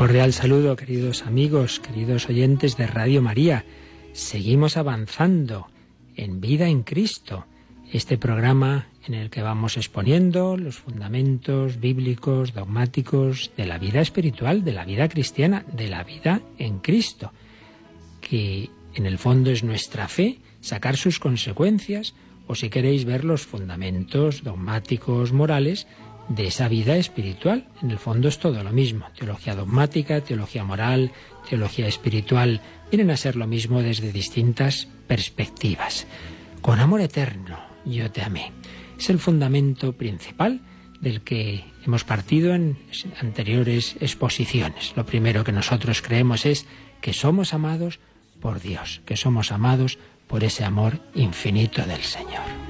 cordial saludo, queridos amigos, queridos oyentes de Radio María. Seguimos avanzando en Vida en Cristo, este programa en el que vamos exponiendo los fundamentos bíblicos, dogmáticos de la vida espiritual, de la vida cristiana, de la vida en Cristo, que en el fondo es nuestra fe, sacar sus consecuencias, o si queréis ver los fundamentos dogmáticos, morales, de esa vida espiritual. En el fondo es todo lo mismo. Teología dogmática, teología moral, teología espiritual, vienen a ser lo mismo desde distintas perspectivas. Con amor eterno, yo te amé. Es el fundamento principal del que hemos partido en anteriores exposiciones. Lo primero que nosotros creemos es que somos amados por Dios, que somos amados por ese amor infinito del Señor.